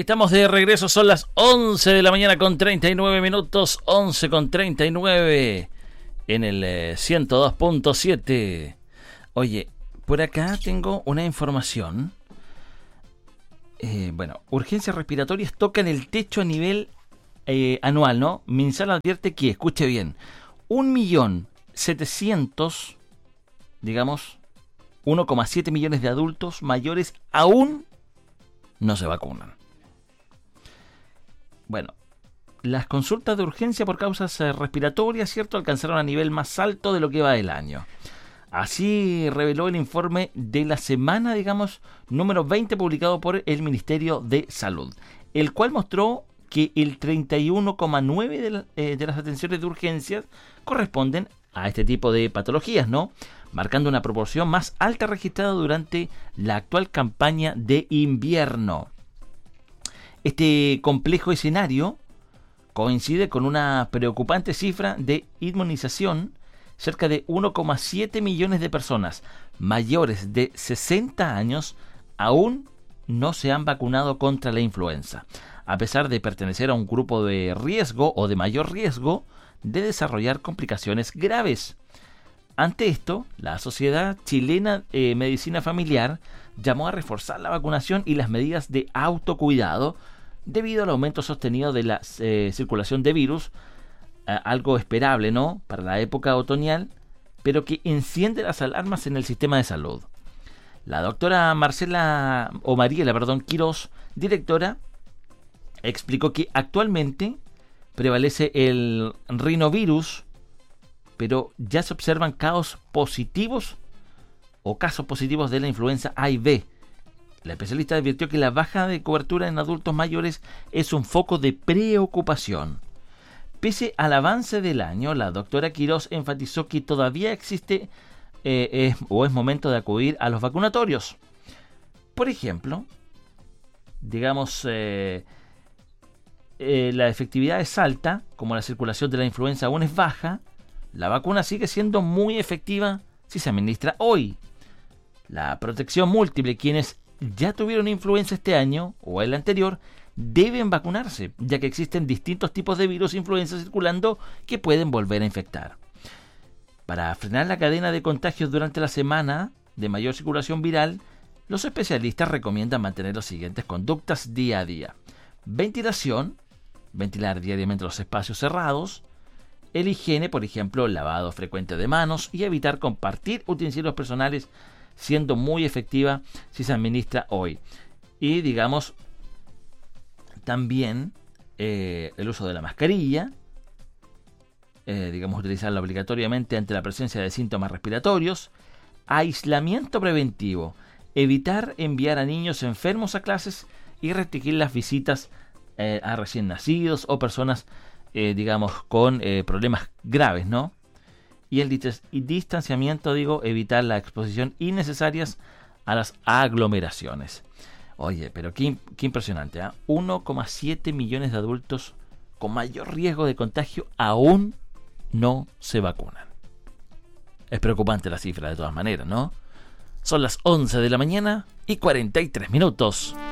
Estamos de regreso, son las 11 de la mañana con 39 minutos, 11 con 39 en el 102.7. Oye, por acá tengo una información. Urgencias respiratorias tocan el techo a nivel anual, ¿no? MinSal advierte que, escuche bien, 1.700.000, digamos, 1,7 millones de adultos mayores aún no se vacunan. Bueno, las consultas de urgencia por causas respiratorias, ¿cierto?, alcanzaron a nivel más alto de lo que va del año. Así reveló el informe de la semana, digamos, número 20, publicado por el Ministerio de Salud, el cual mostró que el 31,9% de las atenciones de urgencias corresponden a este tipo de patologías, ¿no?, marcando una proporción más alta registrada durante la actual campaña de invierno. Este complejo escenario coincide con una preocupante cifra de inmunización. Cerca de 1,7 millones de personas mayores de 60 años aún no se han vacunado contra la influenza, a pesar de pertenecer a un grupo de riesgo o de mayor riesgo de desarrollar complicaciones graves. Ante esto, la Sociedad Chilena de Medicina Familiar llamó a reforzar la vacunación y las medidas de autocuidado debido al aumento sostenido de la circulación de virus, algo esperable, ¿no?, para la época otoñal, pero que enciende las alarmas en el sistema de salud. La doctora Mariela Quirós, directora, explicó que actualmente prevalece el rinovirus, pero ya se observan casos positivos de la influenza A y B. La especialista advirtió que la baja de cobertura en adultos mayores es un foco de preocupación. Pese al avance del año, la doctora Quirós enfatizó que todavía existe es momento de acudir a los vacunatorios. Por ejemplo, digamos, la efectividad es alta, como la circulación de la influenza aún es baja, la vacuna sigue siendo muy efectiva si se administra hoy. La protección múltiple, quienes ya tuvieron influenza este año o el anterior, deben vacunarse, ya que existen distintos tipos de virus influenza circulando que pueden volver a infectar. Para frenar la cadena de contagios durante la semana de mayor circulación viral, los especialistas recomiendan mantener las siguientes conductas día a día: ventilación, ventilar diariamente los espacios cerrados; el higiene, por ejemplo, lavado frecuente de manos; y evitar compartir utensilios personales, siendo muy efectiva si se administra hoy. Y digamos, también el uso de la mascarilla, utilizarla obligatoriamente ante la presencia de síntomas respiratorios; aislamiento preventivo, evitar enviar a niños enfermos a clases y restringir las visitas a recién nacidos o personas, con problemas graves, ¿no? Y el distanciamiento, evitar la exposición innecesarias a las aglomeraciones. Oye, pero qué impresionante, ¿eh? 1,7 millones de adultos con mayor riesgo de contagio aún no se vacunan. Es preocupante la cifra de todas maneras, ¿no? Son las 11 de la mañana y 43 minutos.